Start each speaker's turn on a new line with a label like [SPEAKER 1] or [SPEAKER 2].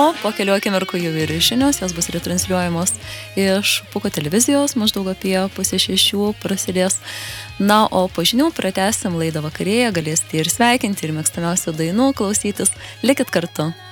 [SPEAKER 1] o po kelių akimirkų jau ir žinios, jos bus retransliuojamos iš Puko televizijos, maždaug apie 5:30 prasidės. Na, o po žinių pratęsim laidą vakarėje, galėsite ir sveikinti, ir mėgstamiausių dainų klausytis. Likit kartu.